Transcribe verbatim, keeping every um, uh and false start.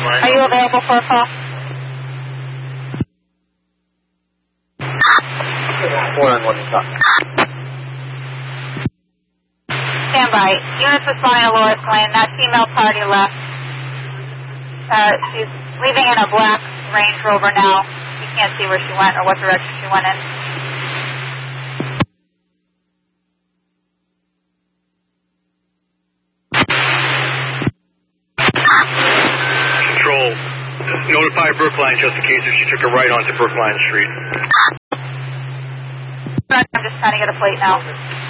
Are you available for a call? four nine one, stop. Stand by. Units responding to Loris Lane. That female party left. Uh, she's leaving in a black Range Rover now. You can't see where she went or what direction she went in. Control. Notify Brookline just in case if she took a right onto Brookline Street. I'm just trying to get a plate now.